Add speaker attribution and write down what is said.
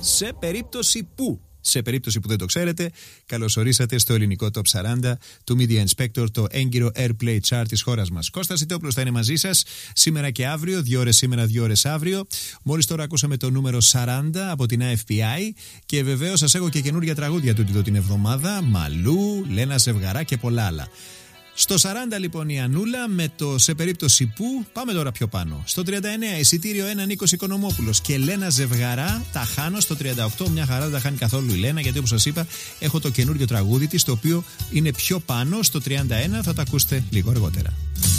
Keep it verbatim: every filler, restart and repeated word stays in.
Speaker 1: σε περίπτωση που. Σε περίπτωση που δεν το ξέρετε, καλώς ορίσατε στο ελληνικό Top σαράντα του Media Inspector, το έγκυρο Airplay Chart της χώρας μας. Κώστας Ιτόπουλος θα είναι μαζί σας σήμερα και αύριο, δύο ώρες σήμερα, δύο ώρες αύριο. Μόλις τώρα ακούσαμε το νούμερο σαράντα από την έι εφ πι άι και βεβαίως σας έχω και καινούργια τραγούδια τούτη εδώ την εβδομάδα. Μαλού, Λένα Ζευγαρά και πολλά άλλα. Στο σαράντα λοιπόν η Ανούλα με το σε περίπτωση που. Πάμε τώρα πιο πάνω. Στο τριάντα εννέα εισιτήριο ένα Νίκος Οικονομόπουλος και Λένα Ζευγαρά. Τα χάνω στο τριάντα οκτώ. Μια χαρά δεν τα χάνει καθόλου η Λένα, γιατί όπως σας είπα έχω το καινούριο τραγούδι της, το οποίο είναι πιο πάνω στο τριάντα ένα. Θα το ακούσετε λίγο αργότερα.